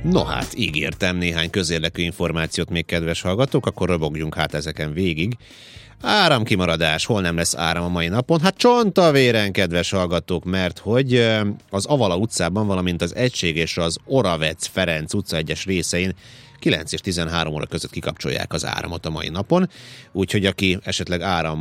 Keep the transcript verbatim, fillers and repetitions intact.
No hát, ígértem néhány közérdekű információt még, kedves hallgatók, akkor robogjunk hát ezeken végig. Áramkimaradás, hol nem lesz áram a mai napon? Hát csontavéren, kedves hallgatók, mert hogy az Avala utcában, valamint az Egység és az Oravec Ferenc utca egyes részein kilenc és tizenhárom óra között kikapcsolják az áramot a mai napon, úgyhogy aki esetleg áram